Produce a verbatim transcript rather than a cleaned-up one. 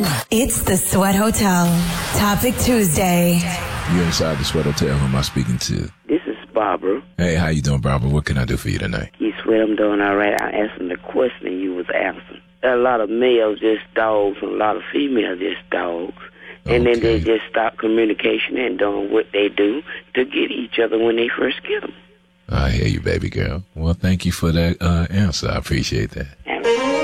It's the Sweat Hotel. Topic Tuesday. You're inside the Sweat Hotel. Who am I speaking to? This is Barbara. Hey, how you doing, Barbara? What can I do for you tonight? You sweat, I'm doing all right. I answered the question you was answering. A lot of males just dogs and a lot of females just dogs. And Okay. then they just stop communication and doing what they do to get each other when they first get them. I hear you, baby girl. Well, thank you for that uh, answer. I appreciate that. And